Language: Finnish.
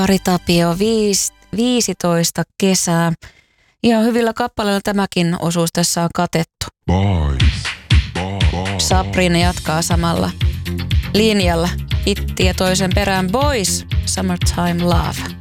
Kari Tapio, 15 kesää. Ihan hyvillä kappaleilla tämäkin osuus tässä on katettu. Sabrina jatkaa samalla linjalla. Hittiä toisen perään. Boys, Summertime Love.